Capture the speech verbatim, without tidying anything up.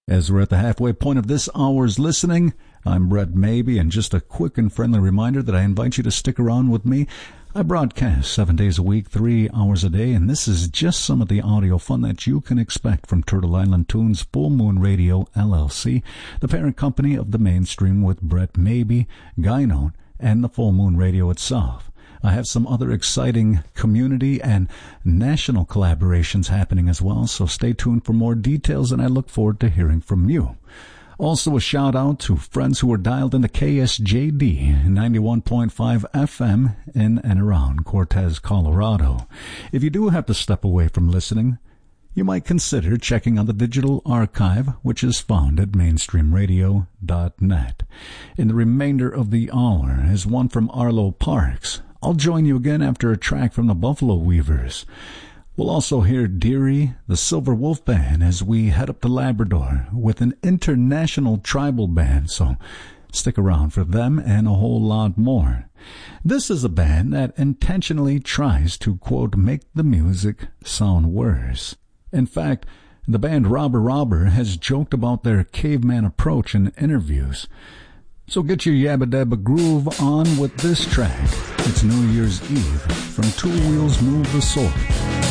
As we're at the halfway point of this hour's listening, I'm Brett Maybe, and just a quick and friendly reminder that I invite you to stick around with me. I broadcast seven days a week, three hours a day, and this is just some of the audio fun that you can expect from Turtle Island Tunes Full Moon Radio, L L C, the parent company of the Mainstream with Brett Maybe, Guy Note, and the Full Moon Radio itself. I have some other exciting community and national collaborations happening as well, so stay tuned for more details, and I look forward to hearing from you. Also, a shout-out to friends who are dialed into K S J D ninety-one point five F M in and around Cortez, Colorado. If you do have to step away from listening, you might consider checking out the digital archive, which is found at mainstream radio dot net. In the remainder of the hour is one from Arlo Parks. I'll join you again after a track from the Buffalo Weavers. We'll also hear Deary, the Silver Wolf Band, as we head up to Labrador with an international tribal band, so stick around for them and a whole lot more. This is a band that intentionally tries to, quote, make the music sound worse. In fact, the band Robber Robber has joked about their caveman approach in interviews. So get your Yabba Dabba groove on with this track. It's New Year's Eve from Two Wheels Move the Soul.